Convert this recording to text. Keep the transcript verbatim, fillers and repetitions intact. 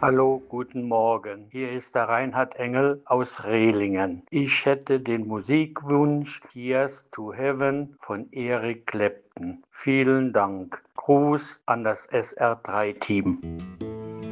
Hallo, guten Morgen. Hier ist der Reinhard Engel aus Rehlingen. Ich hätte den Musikwunsch Cheers to Heaven von Eric Clapton. Vielen Dank. Gruß an das S R drei Team.